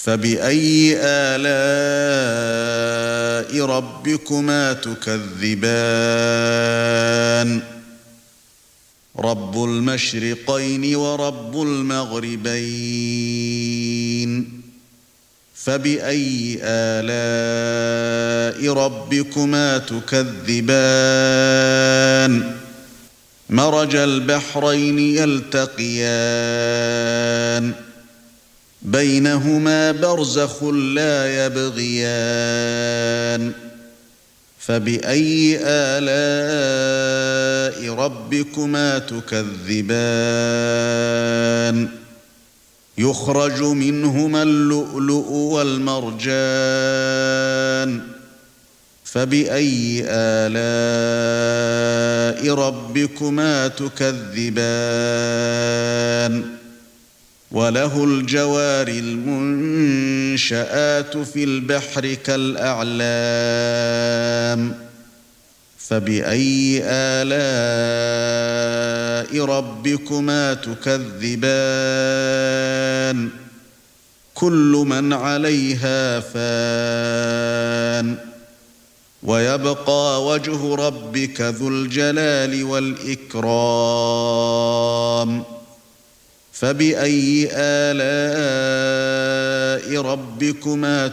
فبأي آلاء ربكما تكذبان رب المشرقين ورب المغربين فبأي آلاء ربكما تكذبان مرج البحرين يلتقيان بينهما برزخ لا يبغيان فبأي آلاء ربكما تكذبان يخرج منهما اللؤلؤ والمرجان فبأي آلاء ربكما تكذبان وله الجوار المنشآت في البحر كالأعلام فبأي آلاء ربكما تكذبان كل من عليها فان ويبقى وجه ربك ذو الجلال والإكرام فبأي آلاء ربكما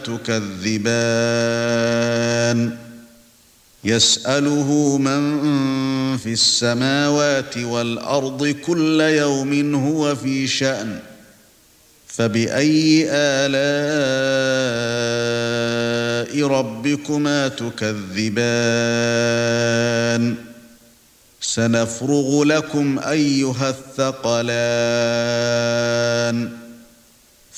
تكذبان يسأله من في السماوات والأرض كل يوم هو في شأن فبأي آلاء ربكما تكذبان سنفرغ لكم أيها الثقلان